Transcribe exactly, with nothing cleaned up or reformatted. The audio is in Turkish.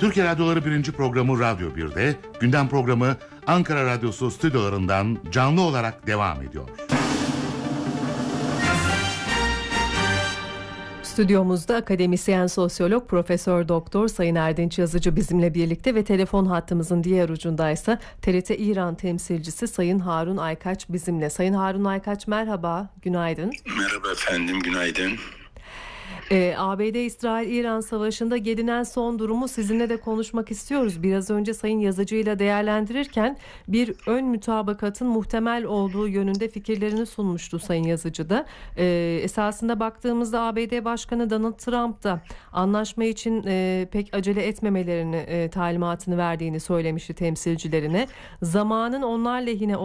Türkiye Radyoları birinci programı Radyo bir'de, gündem programı Ankara Radyosu stüdyolarından canlı olarak devam ediyor. Stüdyomuzda akademisyen sosyolog Profesör Doktor Sayın Erdinç Yazıcı bizimle birlikte ve telefon hattımızın diğer ucundaysa T R T İran temsilcisi Sayın Harun Aykaç bizimle. Sayın Harun Aykaç merhaba, günaydın. Merhaba efendim, günaydın. Ee, A B D-İsrail-İran savaşında gelinen son durumu sizinle de konuşmak istiyoruz. Biraz önce Sayın Yazıcı ile değerlendirirken bir ön mutabakatın muhtemel olduğu yönünde fikirlerini sunmuştu Sayın Yazıcı da. Ee, esasında baktığımızda A B D Başkanı Donald Trump da anlaşma için e, pek acele etmemelerini e, talimatını verdiğini söylemişti temsilcilerine. Zamanın onlar lehine